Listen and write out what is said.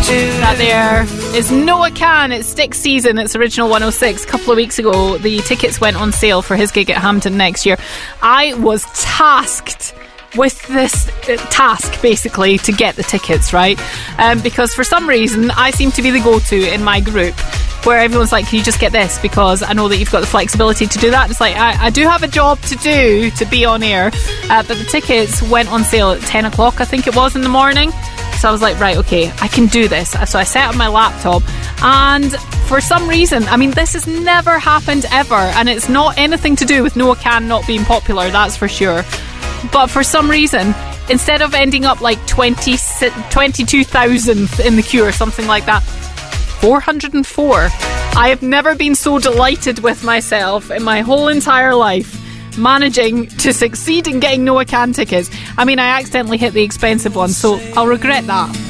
That there is Noah Kahan. It's Styx season. It's Original 106. A couple of weeks ago, the tickets went on sale for his gig at Hampton next year. I was tasked with this task, basically, to get the tickets, right? Because for some reason, I seem to be the go-to in my group, where everyone's like, can you just get this? Because I know that you've got the flexibility to do that. It's like, I do have a job to do to be on air. But the tickets went on sale at 10 o'clock, I think it was, in the morning. So I was like, right, okay, I can do this. So I set up my laptop, and for some reason, I mean, this has never happened ever, and it's not anything to do with Noah Kahan not being popular, that's for sure. But for some reason, instead of ending up like 22,000th in the queue or something like that, 404. I have never been so delighted with myself in my whole entire life, managing to succeed in getting Noah Kahan tickets. I mean, I accidentally hit the expensive one, so I'll regret that.